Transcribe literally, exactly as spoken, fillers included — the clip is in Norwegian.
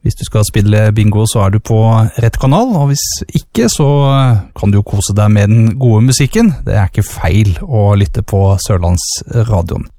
Hvis du skal spille bingo, så er du på rett kanal, og hvis ikke, så kan du jo kose deg med den gode musikken. Det er ikke feil å lytte på Sørlandsradioen.